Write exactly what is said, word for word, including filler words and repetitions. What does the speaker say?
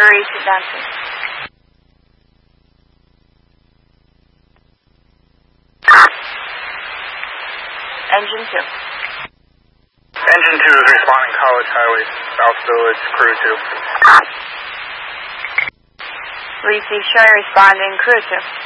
Maurice Advancing. Engine two. Engine two is responding College Highway, South Village, crew two. Receive, showing responding crew two.